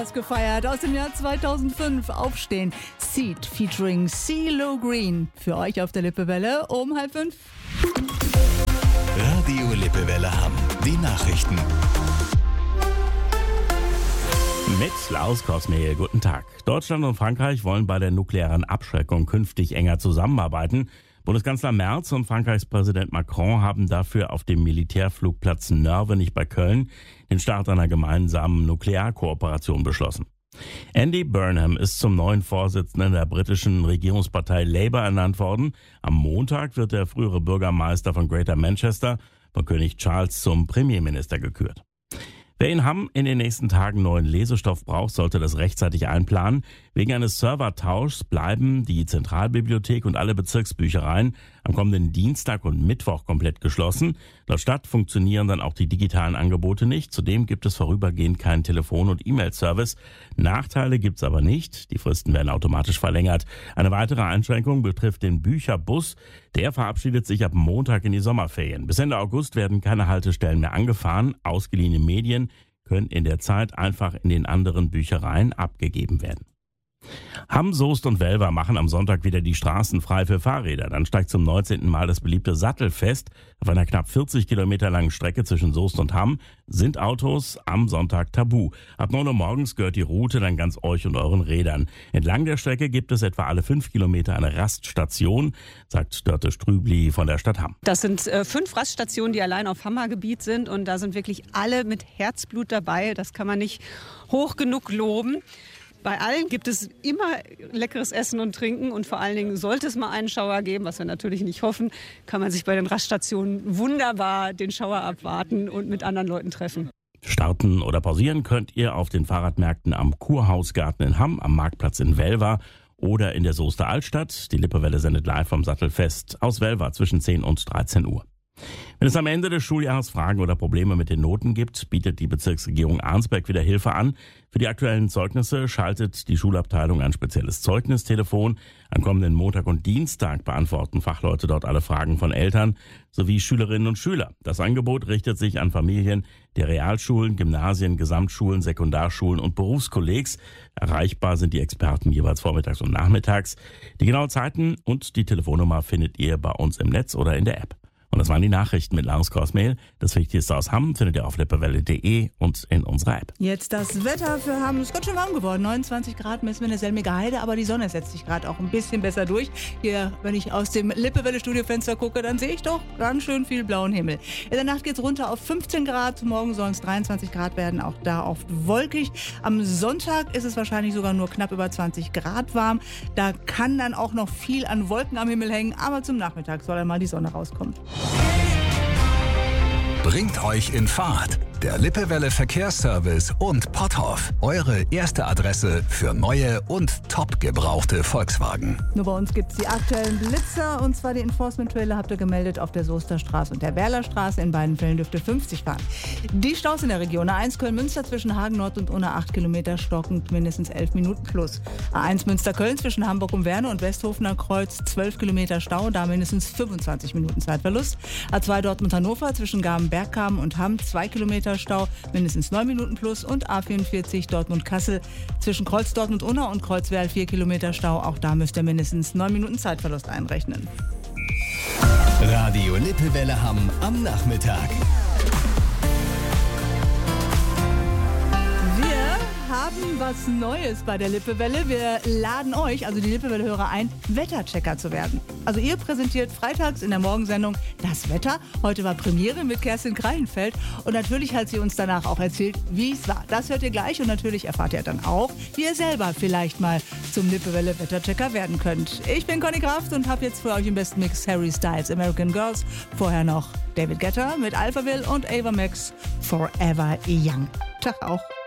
Das gefeiert aus dem Jahr 2005. Aufstehen. Seed featuring CeeLo Green. Für euch auf der Lippewelle um 4:30. Radio Lippewelle Hamm. Die Nachrichten. Mit Klaus Kosmehl, guten Tag. Deutschland und Frankreich wollen bei der nuklearen Abschreckung künftig enger zusammenarbeiten. Bundeskanzler Merz und Frankreichs Präsident Macron haben dafür auf dem Militärflugplatz Nörvenich bei Köln den Start einer gemeinsamen Nuklearkooperation beschlossen. Andy Burnham ist zum neuen Vorsitzenden der britischen Regierungspartei Labour ernannt worden. Am Montag wird der frühere Bürgermeister von Greater Manchester von König Charles zum Premierminister gekürt. Wer in Hamm in den nächsten Tagen neuen Lesestoff braucht, sollte das rechtzeitig einplanen. Wegen eines Servertauschs bleiben die Zentralbibliothek und alle Bezirksbüchereien am kommenden Dienstag und Mittwoch komplett geschlossen. Laut Stadt funktionieren dann auch die digitalen Angebote nicht. Zudem gibt es vorübergehend keinen Telefon- und E-Mail-Service. Nachteile gibt's aber nicht. Die Fristen werden automatisch verlängert. Eine weitere Einschränkung betrifft den Bücherbus. Der verabschiedet sich ab Montag in die Sommerferien. Bis Ende August werden keine Haltestellen mehr angefahren. Ausgeliehene Medien können in der Zeit einfach in den anderen Büchereien abgegeben werden. Hamm, Soest und Welver machen am Sonntag wieder die Straßen frei für Fahrräder. Dann steigt zum 19. Mal das beliebte Sattelfest. Auf einer knapp 40 Kilometer langen Strecke zwischen Soest und Hamm sind Autos am Sonntag tabu. Ab 9 Uhr morgens gehört die Route dann ganz euch und euren Rädern. Entlang der Strecke gibt es etwa alle 5 Kilometer eine Raststation, sagt Dörte Strübli von der Stadt Hamm. Das sind 5 Raststationen, die allein auf Hammer Gebiet sind, und da sind wirklich alle mit Herzblut dabei. Das kann man nicht hoch genug loben. Bei allen gibt es immer leckeres Essen und Trinken, und vor allen Dingen, sollte es mal einen Schauer geben, was wir natürlich nicht hoffen, kann man sich bei den Raststationen wunderbar den Schauer abwarten und mit anderen Leuten treffen. Starten oder pausieren könnt ihr auf den Fahrradmärkten am Kurhausgarten in Hamm, am Marktplatz in Welver oder in der Soester Altstadt. Die Lippewelle sendet live vom Sattelfest aus Welver zwischen 10 und 13 Uhr. Wenn es am Ende des Schuljahres Fragen oder Probleme mit den Noten gibt, bietet die Bezirksregierung Arnsberg wieder Hilfe an. Für die aktuellen Zeugnisse schaltet die Schulabteilung ein spezielles Zeugnistelefon. Am kommenden Montag und Dienstag beantworten Fachleute dort alle Fragen von Eltern sowie Schülerinnen und Schüler. Das Angebot richtet sich an Familien der Realschulen, Gymnasien, Gesamtschulen, Sekundarschulen und Berufskollegs. Erreichbar sind die Experten jeweils vormittags und nachmittags. Die genauen Zeiten und die Telefonnummer findet ihr bei uns im Netz oder in der App. Und das waren die Nachrichten mit Klaus Kosmehl. Das Wichtigste aus Hamm findet ihr auf lippewelle.de und in unserer App. Jetzt das Wetter für Hamm. Es ist ganz schön warm geworden. 29 Grad messen wir in der Selmiger Heide, aber die Sonne setzt sich gerade auch ein bisschen besser durch. Hier, wenn ich aus dem Lippewelle-Studiofenster gucke, dann sehe ich doch ganz schön viel blauen Himmel. In der Nacht geht es runter auf 15 Grad. Morgen sollen es 23 Grad werden, auch da oft wolkig. Am Sonntag ist es wahrscheinlich sogar nur knapp über 20 Grad warm. Da kann dann auch noch viel an Wolken am Himmel hängen, aber zum Nachmittag soll dann mal die Sonne rauskommen. Bringt euch in Fahrt. Der Lippewelle Verkehrsservice und Potthoff. Eure erste Adresse für neue und top gebrauchte Volkswagen. Nur bei uns gibt es die aktuellen Blitzer, und zwar die Enforcement-Trailer habt ihr gemeldet auf der Soester Straße und der Werlerstraße. In beiden Fällen dürfte 50 fahren. Die Staus in der Region: A1 Köln-Münster zwischen Hagen Nord und Unna 8 Kilometer stockend, mindestens 11 Minuten plus. A1 Münster-Köln zwischen Hamburg und Werne und Westhofener Kreuz 12 Kilometer Stau, da mindestens 25 Minuten Zeitverlust. A2 Dortmund-Hannover zwischen Garben-Bergkamen und Hamm 2 Kilometer Stau, mindestens 9 Minuten plus. Und A44 Dortmund-Kassel zwischen Kreuz Dortmund-Unna und Kreuzwerl 4 Kilometer Stau, auch da müsst ihr mindestens 9 Minuten Zeitverlust einrechnen. Radio Lippewelle Hamm am Nachmittag. Wir haben was Neues bei der Lippewelle. Wir laden euch, also die Lippewelle-Hörer, ein, Wetterchecker zu werden. Also ihr präsentiert freitags in der Morgensendung das Wetter. Heute war Premiere mit Kerstin Kreinfeld, und natürlich hat sie uns danach auch erzählt, wie es war. Das hört ihr gleich, und natürlich erfahrt ihr dann auch, wie ihr selber vielleicht mal zum Lippewelle-Wetterchecker werden könnt. Ich bin Conny Kraft und habe jetzt für euch im besten Mix Harry Styles, American Girls, vorher noch David Guetta mit Alphaville und Ava Max, Forever Young. Tag auch.